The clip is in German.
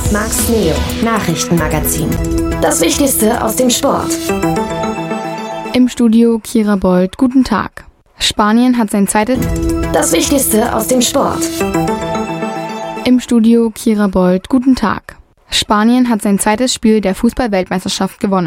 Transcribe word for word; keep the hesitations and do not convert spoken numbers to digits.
Max Neo, Nachrichtenmagazin. Das Wichtigste aus dem Sport. Im Studio Kira Bold, guten Tag. Spanien hat sein zweites... Das Wichtigste aus dem Sport. Im Studio Kira Bold, guten Tag. Spanien hat sein zweites Spiel der Fußball-Weltmeisterschaft gewonnen.